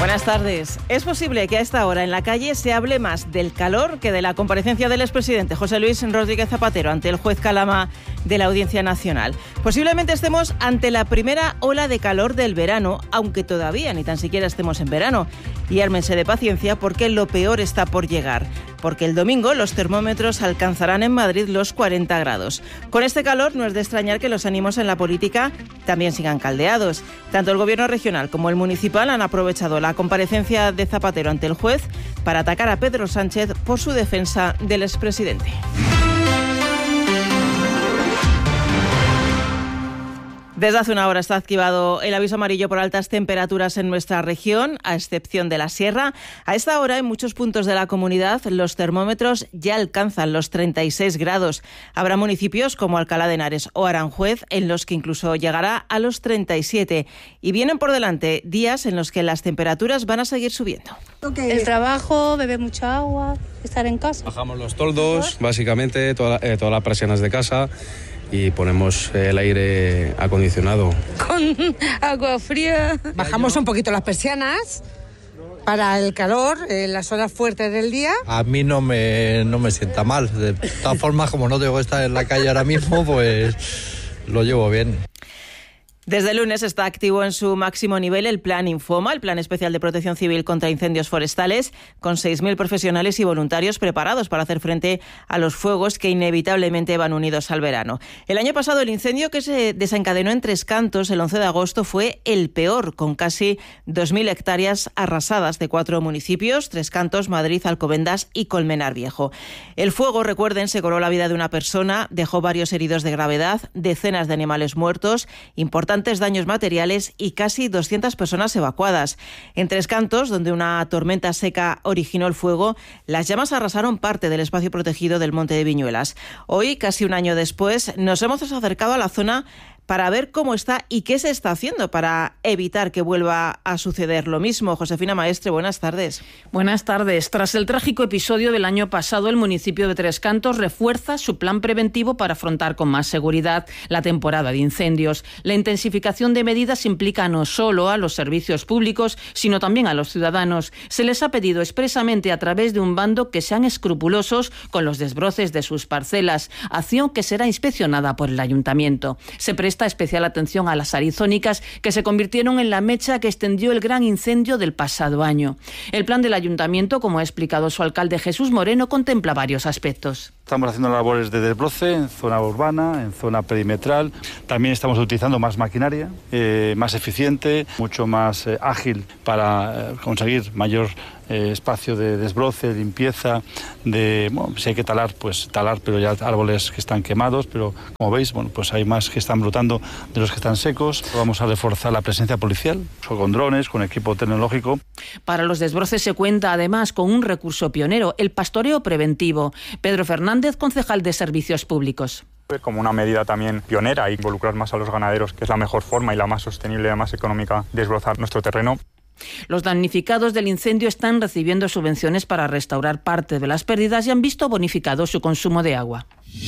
Buenas tardes. Es posible que a esta hora en la calle se hable más del calor que de la comparecencia del expresidente José Luis Rodríguez Zapatero ante el juez Calama de la Audiencia Nacional. Posiblemente estemos ante la primera ola de calor del verano, aunque todavía ni tan siquiera estemos en verano. Y ármense de paciencia porque lo peor está por llegar. Porque el domingo los termómetros alcanzarán en Madrid los 40 grados. Con este calor no es de extrañar que los ánimos en la política también sigan caldeados. Tanto el gobierno regional como el municipal han aprovechado la comparecencia de Zapatero ante el juez para atacar a Pedro Sánchez por su defensa del expresidente. Desde hace una hora está activado el aviso amarillo por altas temperaturas en nuestra región, a excepción de la sierra. A esta hora, en muchos puntos de la comunidad, los termómetros ya alcanzan los 36 grados. Habrá municipios como Alcalá de Henares o Aranjuez en los que incluso llegará a los 37. Y vienen por delante días en los que las temperaturas van a seguir subiendo. El trabajo, beber mucha agua, estar en casa. Bajamos los toldos, básicamente, todas las persianas de casa. Y ponemos el aire acondicionado. Con agua fría. Bajamos un poquito las persianas para el calor en las horas fuertes del día. A mí no me sienta mal. De todas formas, como no tengo que estar en la calle ahora mismo, pues lo llevo bien. Desde el lunes está activo en su máximo nivel el Plan Infoma, el Plan Especial de Protección Civil contra Incendios Forestales, con 6.000 profesionales y voluntarios preparados para hacer frente a los fuegos que inevitablemente van unidos al verano. El año pasado el incendio que se desencadenó en Tres Cantos el 11 de agosto fue el peor, con casi 2.000 hectáreas arrasadas de 4 municipios, Tres Cantos, Madrid, Alcobendas y Colmenar Viejo. El fuego, recuerden, se cobró la vida de una persona, dejó varios heridos de gravedad, decenas de animales muertos, importantes daños materiales y casi 200 personas evacuadas. En Tres Cantos, donde una tormenta seca originó el fuego, las llamas arrasaron parte del espacio protegido del Monte de Viñuelas. Hoy, casi un año después, nos hemos acercado a la zona para ver cómo está y qué se está haciendo para evitar que vuelva a suceder lo mismo. Josefina Maestre, buenas tardes. Buenas tardes. Tras el trágico episodio del año pasado, el municipio de Tres Cantos refuerza su plan preventivo para afrontar con más seguridad la temporada de incendios. La intensificación de medidas implica no solo a los servicios públicos, sino también a los ciudadanos. Se les ha pedido expresamente a través de un bando que sean escrupulosos con los desbroces de sus parcelas, acción que será inspeccionada por el ayuntamiento. Se presta especial atención a las arizónicas que se convirtieron en la mecha que extendió el gran incendio del pasado año. El plan del ayuntamiento, como ha explicado su alcalde Jesús Moreno, contempla varios aspectos. Estamos haciendo labores de desbroce en zona urbana, en zona perimetral. También estamos utilizando más maquinaria, más eficiente, mucho más ágil para conseguir mayor espacio de desbroce, limpieza, si hay que talar, pues talar, pero ya árboles que están quemados, pero como veis, pues hay más que están brotando de los que están secos. Vamos a reforzar la presencia policial, con drones, con equipo tecnológico. Para los desbroces se cuenta además con un recurso pionero, el pastoreo preventivo. Pedro Fernández, concejal de Servicios Públicos. Como una medida también pionera, involucrar más a los ganaderos, que es la mejor forma y la más sostenible y la más económica de desbrozar nuestro terreno. Los damnificados del incendio están recibiendo subvenciones para restaurar parte de las pérdidas y han visto bonificado su consumo de agua.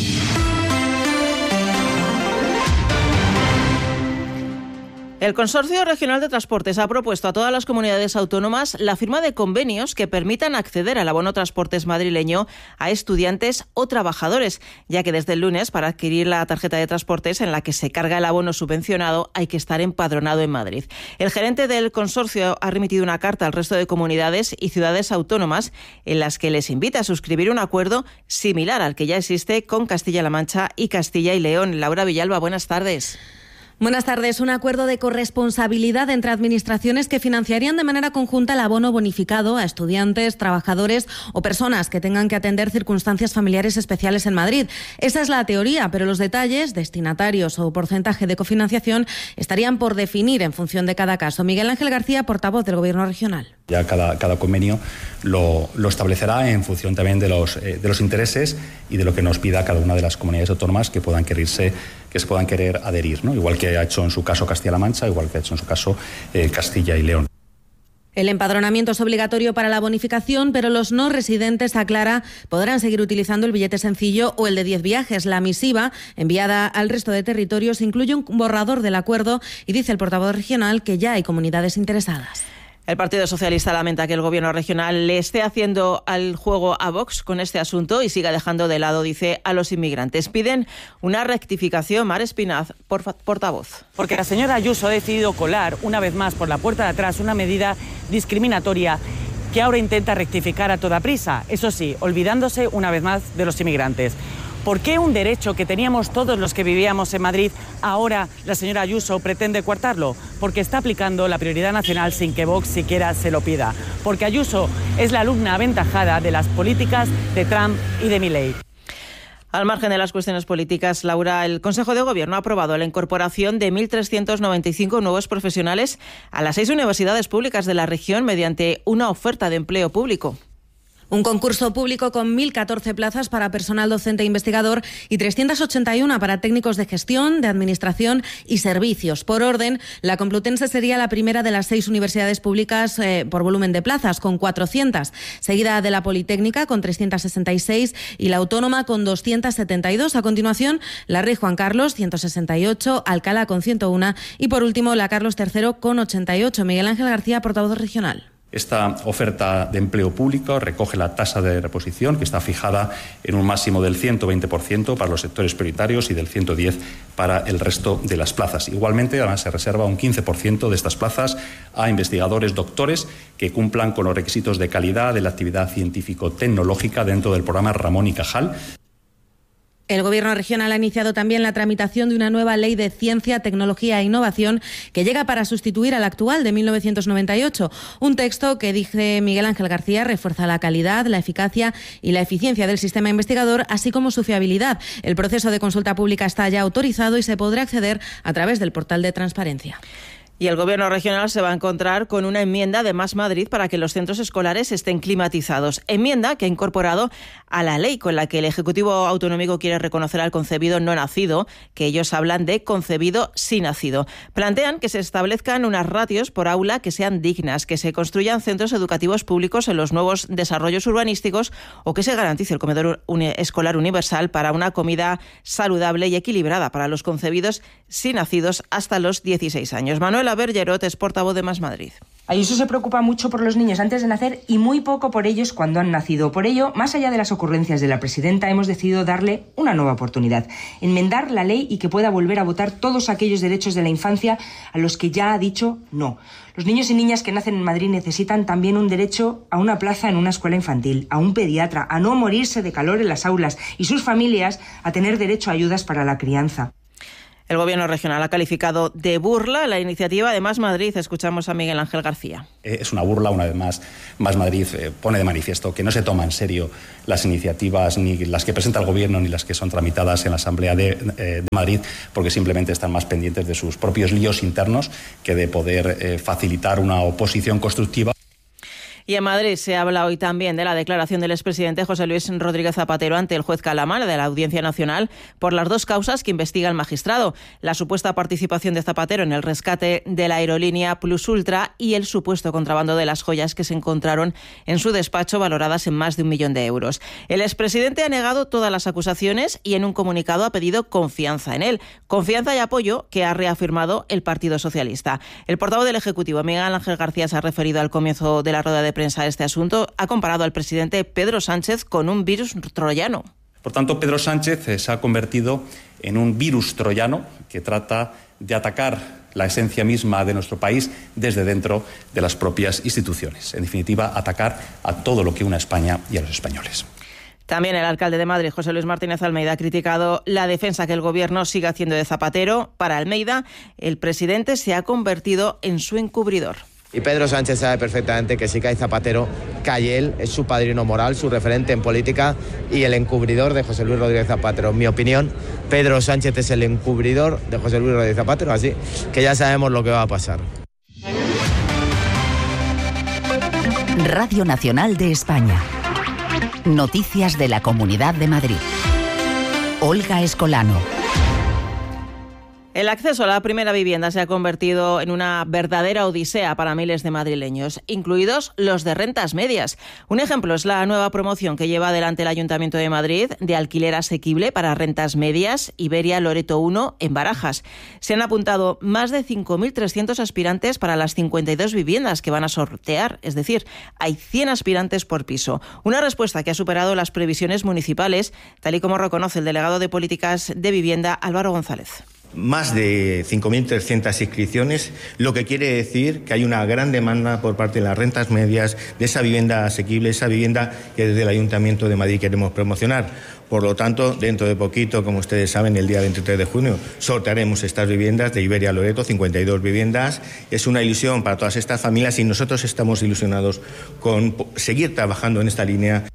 El Consorcio Regional de Transportes ha propuesto a todas las comunidades autónomas la firma de convenios que permitan acceder al abono transportes madrileño a estudiantes o trabajadores, ya que desde el lunes, para adquirir la tarjeta de transportes en la que se carga el abono subvencionado, hay que estar empadronado en Madrid. El gerente del consorcio ha remitido una carta al resto de comunidades y ciudades autónomas en las que les invita a suscribir un acuerdo similar al que ya existe con Castilla-La Mancha y Castilla y León. Laura Villalba, buenas tardes. Buenas tardes. Un acuerdo de corresponsabilidad entre administraciones que financiarían de manera conjunta el abono bonificado a estudiantes, trabajadores o personas que tengan que atender circunstancias familiares especiales en Madrid. Esa es la teoría, pero los detalles, destinatarios o porcentaje de cofinanciación, estarían por definir en función de cada caso. Miguel Ángel García, portavoz del Gobierno regional. Ya cada convenio lo establecerá en función también de los intereses y de lo que nos pida cada una de las comunidades autónomas que se puedan querer adherir, ¿no? Igual que ha hecho en su caso Castilla-La Mancha, igual que ha hecho en su caso Castilla y León. El empadronamiento es obligatorio para la bonificación, pero los no residentes, aclara, podrán seguir utilizando el billete sencillo o el de 10 viajes. La misiva, enviada al resto de territorios, incluye un borrador del acuerdo y dice el portavoz regional que ya hay comunidades interesadas. El Partido Socialista lamenta que el Gobierno regional le esté haciendo al juego a Vox con este asunto y siga dejando de lado, dice, a los inmigrantes. Piden una rectificación. Mar Espinaz, portavoz. Porque la señora Ayuso ha decidido colar una vez más por la puerta de atrás una medida discriminatoria que ahora intenta rectificar a toda prisa. Eso sí, olvidándose una vez más de los inmigrantes. ¿Por qué un derecho que teníamos todos los que vivíamos en Madrid, ahora la señora Ayuso pretende coartarlo? Porque está aplicando la prioridad nacional sin que Vox siquiera se lo pida. Porque Ayuso es la alumna aventajada de las políticas de Trump y de Milei. Al margen de las cuestiones políticas, Laura, el Consejo de Gobierno ha aprobado la incorporación de 1.395 nuevos profesionales a las 6 universidades públicas de la región mediante una oferta de empleo público. Un concurso público con 1.014 plazas para personal docente e investigador y 381 para técnicos de gestión, de administración y servicios. Por orden, la Complutense sería la primera de las 6 universidades públicas por volumen de plazas, con 400, seguida de la Politécnica con 366 y la Autónoma con 272. A continuación, la Rey Juan Carlos, 168, Alcalá con 101 y por último la Carlos III con 88. Miguel Ángel García, portavoz regional. Esta oferta de empleo público recoge la tasa de reposición, que está fijada en un máximo del 120% para los sectores prioritarios y del 110% para el resto de las plazas. Igualmente, además, se reserva un 15% de estas plazas a investigadores doctores que cumplan con los requisitos de calidad de la actividad científico-tecnológica dentro del programa Ramón y Cajal. El Gobierno regional ha iniciado también la tramitación de una nueva ley de ciencia, tecnología e innovación que llega para sustituir a la actual de 1998. Un texto que, dice Miguel Ángel García, refuerza la calidad, la eficacia y la eficiencia del sistema investigador, así como su fiabilidad. El proceso de consulta pública está ya autorizado y se podrá acceder a través del portal de transparencia. Y el Gobierno regional se va a encontrar con una enmienda de Más Madrid para que los centros escolares estén climatizados. Enmienda que ha incorporado a la ley con la que el Ejecutivo Autonómico quiere reconocer al concebido no nacido, que ellos hablan de concebido sí nacido. Plantean que se establezcan unas ratios por aula que sean dignas, que se construyan centros educativos públicos en los nuevos desarrollos urbanísticos o que se garantice el comedor escolar universal para una comida saludable y equilibrada para los concebidos sí nacidos hasta los 16 años. Manuela Bergerot es portavoz de Más Madrid. Ayuso se preocupa mucho por los niños antes de nacer y muy poco por ellos cuando han nacido. Por ello, más allá de las ocurrencias de la presidenta, hemos decidido darle una nueva oportunidad. Enmendar la ley y que pueda volver a votar todos aquellos derechos de la infancia a los que ya ha dicho no. Los niños y niñas que nacen en Madrid necesitan también un derecho a una plaza en una escuela infantil, a un pediatra, a no morirse de calor en las aulas y sus familias a tener derecho a ayudas para la crianza. El Gobierno regional ha calificado de burla la iniciativa de Más Madrid. Escuchamos a Miguel Ángel García. Es una burla, una vez más. Más Madrid pone de manifiesto que no se toma en serio las iniciativas, ni las que presenta el Gobierno, ni las que son tramitadas en la Asamblea de Madrid, porque simplemente están más pendientes de sus propios líos internos que de poder facilitar una oposición constructiva. Y en Madrid se habla hoy también de la declaración del expresidente José Luis Rodríguez Zapatero ante el juez Calamar de la Audiencia Nacional por las 2 causas que investiga el magistrado: la supuesta participación de Zapatero en el rescate de la aerolínea Plus Ultra y el supuesto contrabando de las joyas que se encontraron en su despacho valoradas en más de 1 millón de euros. El expresidente ha negado todas las acusaciones y en un comunicado ha pedido confianza en él. Confianza y apoyo que ha reafirmado el Partido Socialista. El portavoz del Ejecutivo, Miguel Ángel García, se ha referido al comienzo de la rueda de prensa a este asunto. Ha comparado al presidente Pedro Sánchez con un virus troyano. Por tanto, Pedro Sánchez se ha convertido en un virus troyano que trata de atacar la esencia misma de nuestro país desde dentro de las propias instituciones. En definitiva, atacar a todo lo que une a España y a los españoles. También el alcalde de Madrid, José Luis Martínez Almeida, ha criticado la defensa que el Gobierno sigue haciendo de Zapatero. Para Almeida, el presidente se ha convertido en su encubridor. Y Pedro Sánchez sabe perfectamente que si cae Zapatero, cae él, es su padrino moral, su referente en política y el encubridor de José Luis Rodríguez Zapatero. En mi opinión, Pedro Sánchez es el encubridor de José Luis Rodríguez Zapatero, así que ya sabemos lo que va a pasar. Radio Nacional de España. Noticias de la Comunidad de Madrid. Olga Escolano. El acceso a la primera vivienda se ha convertido en una verdadera odisea para miles de madrileños, incluidos los de rentas medias. Un ejemplo es la nueva promoción que lleva adelante el Ayuntamiento de Madrid de alquiler asequible para rentas medias, Iberia Loreto 1, en Barajas. Se han apuntado más de 5.300 aspirantes para las 52 viviendas que van a sortear, es decir, hay 100 aspirantes por piso. Una respuesta que ha superado las previsiones municipales, tal y como reconoce el delegado de Políticas de Vivienda, Álvaro González. Más de 5.300 inscripciones, lo que quiere decir que hay una gran demanda por parte de las rentas medias, de esa vivienda asequible, esa vivienda que desde el Ayuntamiento de Madrid queremos promocionar. Por lo tanto, dentro de poquito, como ustedes saben, el día 23 de junio sortearemos estas viviendas de Iberia Loreto, 52 viviendas. Es una ilusión para todas estas familias y nosotros estamos ilusionados con seguir trabajando en esta línea.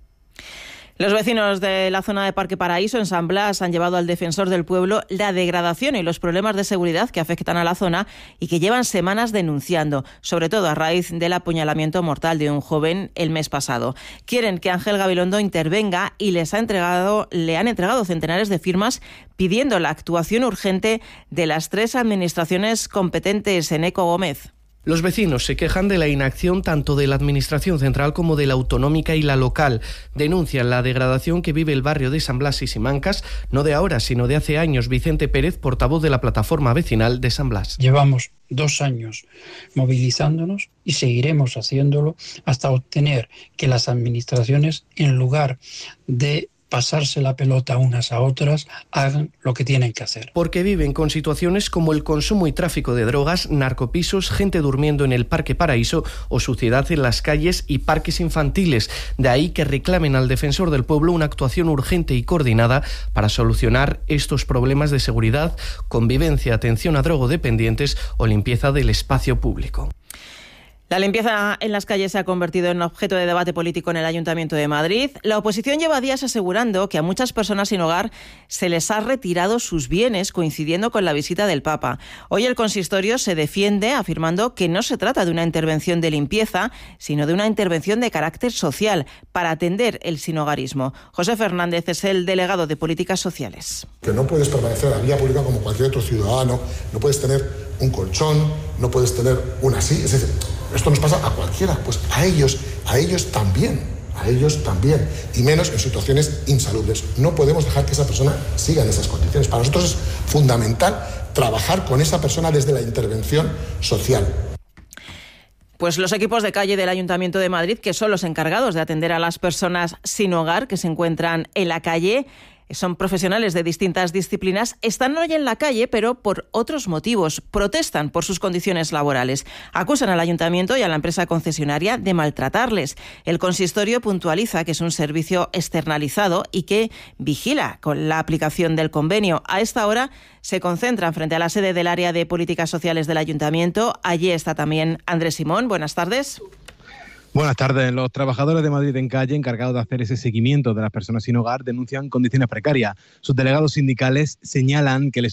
Los vecinos de la zona de Parque Paraíso, en San Blas, han llevado al defensor del pueblo la degradación y los problemas de seguridad que afectan a la zona y que llevan semanas denunciando, sobre todo a raíz del apuñalamiento mortal de un joven el mes pasado. Quieren que Ángel Gabilondo intervenga y le han entregado centenares de firmas pidiendo la actuación urgente de las 3 administraciones competentes. Eneco Gómez. Los vecinos se quejan de la inacción tanto de la Administración central como de la autonómica y la local. Denuncian la degradación que vive el barrio de San Blas y Simancas, no de ahora, sino de hace años. Vicente Pérez, portavoz de la plataforma vecinal de San Blas. Llevamos 2 años movilizándonos y seguiremos haciéndolo hasta obtener que las administraciones, en lugar de pasarse la pelota unas a otras, hagan lo que tienen que hacer. Porque viven con situaciones como el consumo y tráfico de drogas, narcopisos, gente durmiendo en el Parque Paraíso o suciedad en las calles y parques infantiles. De ahí que reclamen al defensor del pueblo una actuación urgente y coordinada para solucionar estos problemas de seguridad, convivencia, atención a drogodependientes o limpieza del espacio público. La limpieza en las calles se ha convertido en objeto de debate político en el Ayuntamiento de Madrid. La oposición lleva días asegurando que a muchas personas sin hogar se les ha retirado sus bienes, coincidiendo con la visita del Papa. Hoy el consistorio se defiende afirmando que no se trata de una intervención de limpieza, sino de una intervención de carácter social para atender el sinhogarismo. José Fernández es el delegado de Políticas Sociales. Que no puedes permanecer a la vía pública como cualquier otro ciudadano, no puedes tener un colchón, no puedes tener una silla, es decir, esto nos pasa a cualquiera, pues a ellos también, y menos en situaciones insalubres. No podemos dejar que esa persona siga en esas condiciones. Para nosotros es fundamental trabajar con esa persona desde la intervención social. Pues los equipos de calle del Ayuntamiento de Madrid, que son los encargados de atender a las personas sin hogar que se encuentran en la calle, son profesionales de distintas disciplinas, están hoy en la calle, pero por otros motivos. Protestan por sus condiciones laborales. Acusan al Ayuntamiento y a la empresa concesionaria de maltratarles. El consistorio puntualiza que es un servicio externalizado y que vigila con la aplicación del convenio. A esta hora se concentran frente a la sede del área de políticas sociales del Ayuntamiento. Allí está también Andrés Simón. Buenas tardes. Buenas tardes. Los trabajadores de Madrid en Calle, encargados de hacer ese seguimiento de las personas sin hogar, denuncian condiciones precarias. Sus delegados sindicales señalan que les